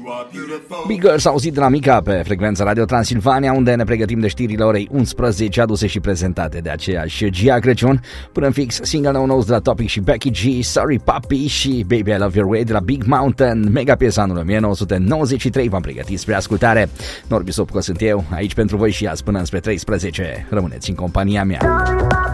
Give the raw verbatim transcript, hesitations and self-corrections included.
Big Girl s-a auzit de la Mica pe frecvența Radio Transilvania, unde ne pregătim de știrile orei unsprezece, aduse și prezentate de aceeași Gia Crăciun. Până în fix, single nou nou de la Topic și Becky G, Sorry Papi și Baby I Love Your Way de la Big Mountain, mega piesa anul nouăsprezece nouăzeci și trei. V-am pregătit spre ascultare. Norbi Sopco sunt eu, aici pentru voi și azi până înspre treisprezece. Rămâneți în compania mea.